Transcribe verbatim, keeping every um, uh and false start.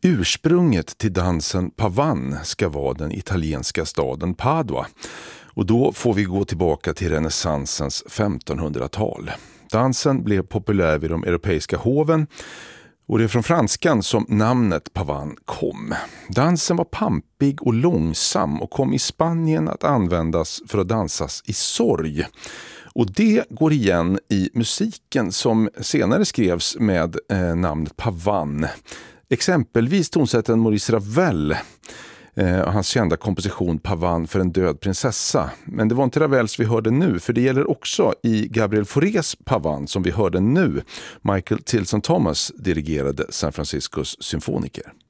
Ursprunget till dansen pavan ska vara den italienska staden Padua. Och då får vi gå tillbaka till renässansens femtonhundratal. Dansen blev populär vid de europeiska hoven och det är från franskan som namnet pavan kom. Dansen var pampig och långsam och kom i Spanien att användas för att dansas i sorg. Och det går igen i musiken som senare skrevs med eh, namnet pavan. Exempelvis tonsättaren Maurice Ravel eh, och hans kända komposition Pavan för en död prinsessa. Men det var inte Ravels vi hörde nu, för det gäller också i Gabriel Faurés Pavan som vi hörde nu. Michael Tilson Thomas dirigerade San Franciscos symfoniker.